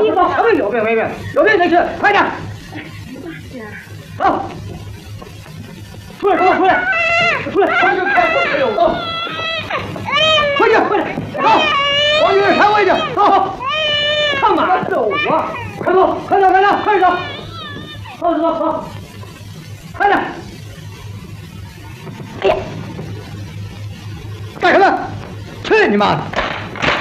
有病没病？有病再去，快点！走，出来，出来，出来！快点，快点，走！快点，快点，走！往月山位去，走！干嘛走啊？快走，快走，快走，快走！走走走，快点！哎呀，干什么？去你妈的！